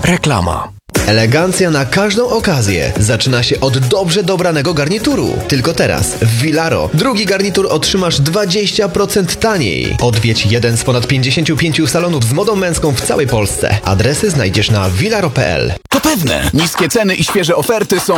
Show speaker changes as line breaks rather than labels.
Reklama.
Elegancja na każdą okazję zaczyna się od dobrze dobranego garnituru. Tylko teraz w Vilaro drugi garnitur otrzymasz 20% taniej. Odwiedź jeden z ponad 55 salonów z modą męską w całej Polsce. Adresy znajdziesz na vilaro.pl.
To pewne. Niskie ceny i świeże oferty są